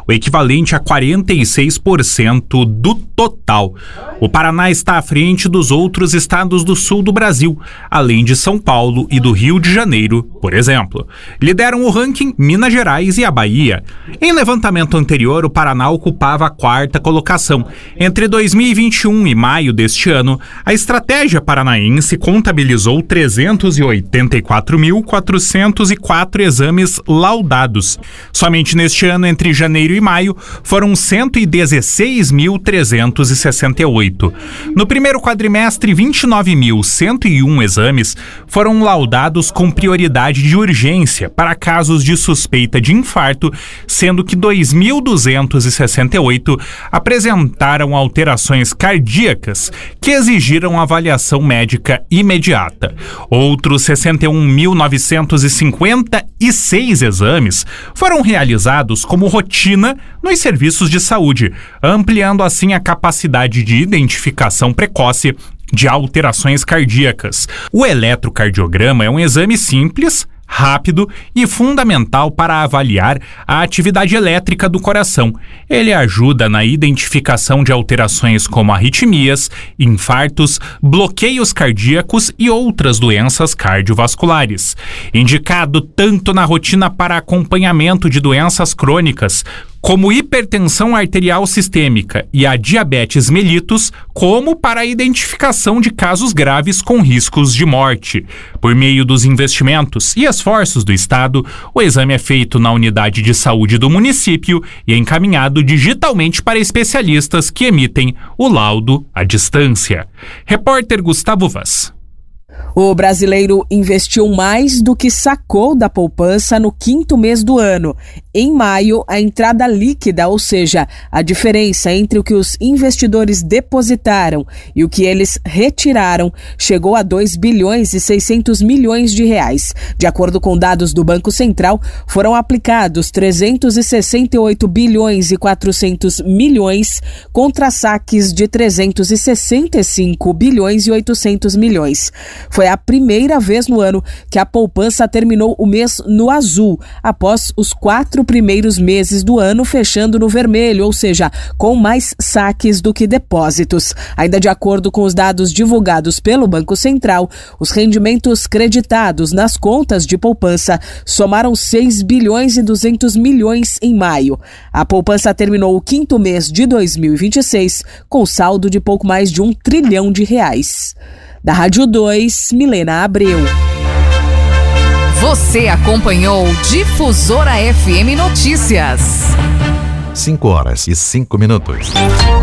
o equivalente a 46% do total. O Paraná está à frente dos outros estados do sul do Brasil, além de São Paulo e do Rio de Janeiro, por exemplo. Lideram o ranking Minas Gerais e a Bahia. Em levantamento anterior, o Paraná ocupava a quarta colocação. Entre 2021 e maio deste ano, a estratégia paranaense contabilizou 384.404 exames laudados. Somente neste ano, entre janeiro e maio, foram 116.368. No primeiro quadrimestre, 29.101 exames foram laudados com prioridade de urgência para casos de suspeita de infarto, sendo que 2.268 apresentaram alterações cardíacas que exigiram avaliação médica imediata. Outros 61.956 exames foram realizados como rotina nos serviços de saúde, ampliando assim a capacidade de identificação precoce de alterações cardíacas. O eletrocardiograma é um exame simples, rápido e fundamental para avaliar a atividade elétrica do coração. Ele ajuda na identificação de alterações como arritmias, infartos, bloqueios cardíacos e outras doenças cardiovasculares. Indicado tanto na rotina para acompanhamento de doenças crônicas, como hipertensão arterial sistêmica e a diabetes mellitus, como para a identificação de casos graves com riscos de morte. Por meio dos investimentos e esforços do Estado, o exame é feito na unidade de saúde do município e encaminhado digitalmente para especialistas que emitem o laudo à distância. Repórter Gustavo Vaz. O brasileiro investiu mais do que sacou da poupança no quinto mês do ano. Em maio, a entrada líquida, ou seja, a diferença entre o que os investidores depositaram e o que eles retiraram, chegou a 2 bilhões e 600 milhões de reais. De acordo com dados do Banco Central, foram aplicados 368 bilhões e 400 milhões contra saques de 365 bilhões e 800 milhões. Foi a primeira vez no ano que a poupança terminou o mês no azul, após os 4 primeiros meses do ano fechando no vermelho, ou seja, com mais saques do que depósitos. Ainda de acordo com os dados divulgados pelo Banco Central, os rendimentos creditados nas contas de poupança somaram 6 bilhões e 200 milhões em maio. A poupança terminou o quinto mês de 2026 com saldo de pouco mais de 1 trilhão de reais. Da Rádio 2, Milena Abreu. Você acompanhou Difusora FM Notícias. 5 horas e 5 minutos.